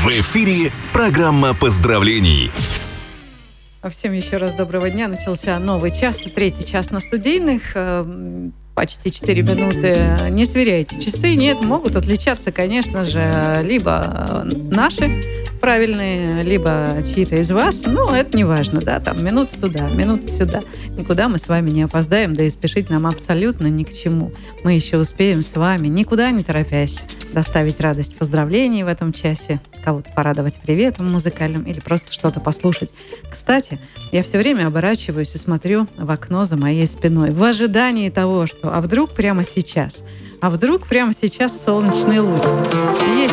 В эфире программа поздравлений. Всем еще раз доброго дня. Начался новый час, третий час на студийных. Почти 4 минуты. Не сверяйте часы. Нет, могут отличаться, конечно же, либо наши правильные, либо чьи-то из вас. Но это не важно, да, там минута туда, минута сюда. Никуда мы с вами не опоздаем, да и спешить нам абсолютно ни к чему. Мы еще успеем с вами, никуда не торопясь, доставить радость поздравлений в этом часе, кого-то порадовать приветом музыкальным или просто что-то послушать. Кстати, я все время оборачиваюсь и смотрю в окно за моей спиной в ожидании того, что а вдруг прямо сейчас солнечный луч. Есть